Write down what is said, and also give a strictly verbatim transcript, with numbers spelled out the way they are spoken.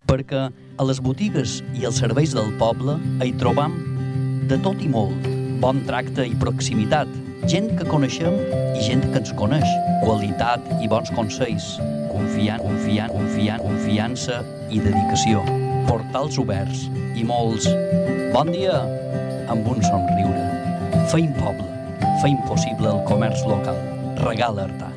perquè a les botigues i els serveis del poble hi trobam de tot i molt, bon tracte i proximitat, gent que coneixem i gent que ens coneix, qualitat i bons consells, confiant, confiant, confiant, confiança i dedicació, portals oberts i molts bon dia amb un somriure. Feim poble, feim possible el comerç local. Regala Artà.